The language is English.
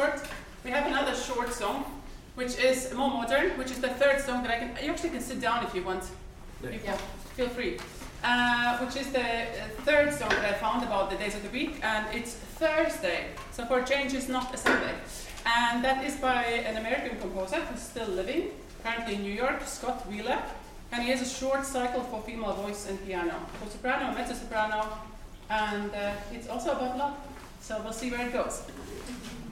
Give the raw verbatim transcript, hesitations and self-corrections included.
short. We have another short song, which is more modern, which is the third song that I can. You actually can sit down if you want. Yeah. Yeah, feel free. Uh, which is the uh, third song that I found about the days of the week, and it's Thursday. So for a change, it's not a Sunday. And that is by an American composer who's still living, currently in New York, Scott Wheeler. And he has a short cycle for female voice and piano, for soprano, mezzo soprano, and uh, it's also about love. So we'll see where it goes.